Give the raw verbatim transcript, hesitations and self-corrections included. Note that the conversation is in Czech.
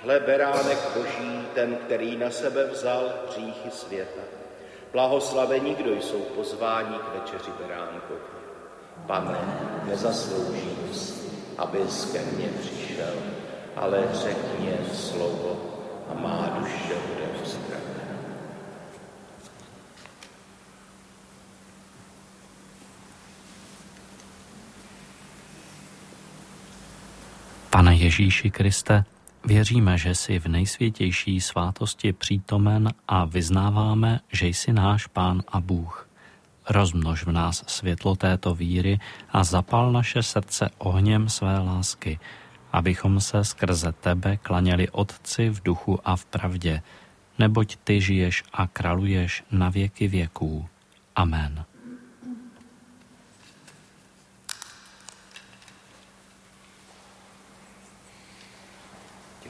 Hle beránek Boží, ten, který na sebe vzal hříchy světa. Blahoslavení, kdo jsou pozváni k večeři beránkovi. Pane, nezasloužím si, abys ke mně přišel, ale řekni jen slovo a má duše bude uzdravena. Pane Ježíši Kriste, věříme, že jsi v nejsvětější svátosti přítomen a vyznáváme, že jsi náš Pán a Bůh. Rozmnož v nás světlo této víry a zapal naše srdce ohněm své lásky, abychom se skrze tebe klaněli Otci v duchu a v pravdě, neboť ty žiješ a králuješ na věky věků. Amen.